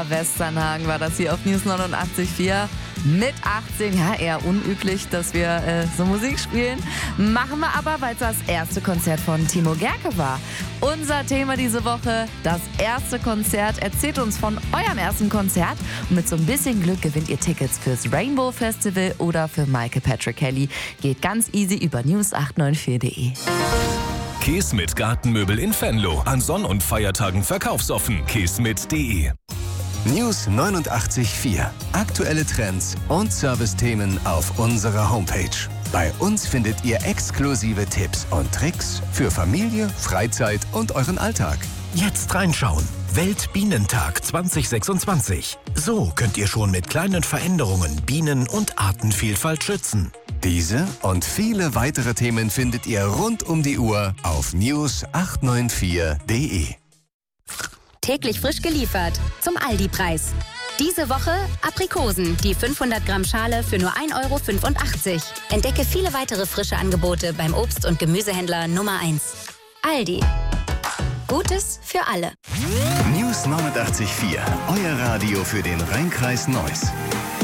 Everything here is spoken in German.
Westernhagen war das hier auf News 89.4 mit 18. Ja, eher unüblich, dass wir so Musik spielen. Machen wir aber, weil es das erste Konzert von Timo Gerke war. Unser Thema diese Woche, das erste Konzert. Erzählt uns von eurem ersten Konzert. Und mit so ein bisschen Glück gewinnt ihr Tickets fürs Rainbow Festival oder für Maike Patrick Kelly. Geht ganz easy über news894.de. Kies mit Gartenmöbel in Venlo. An Sonn- und Feiertagen verkaufsoffen. kiesmit.de. News 89.4. Aktuelle Trends und Servicethemen auf unserer Homepage. Bei uns findet ihr exklusive Tipps und Tricks für Familie, Freizeit und euren Alltag. Jetzt reinschauen. Weltbienentag 2026. So könnt ihr schon mit kleinen Veränderungen Bienen- und Artenvielfalt schützen. Diese und viele weitere Themen findet ihr rund um die Uhr auf news894.de. Täglich frisch geliefert zum Aldi-Preis. Diese Woche Aprikosen, die 500 Gramm Schale für nur 1,85 €. Entdecke viele weitere frische Angebote beim Obst- und Gemüsehändler Nummer 1. Aldi. Gutes für alle. News 89.4. Euer Radio für den Rhein-Kreis Neuss.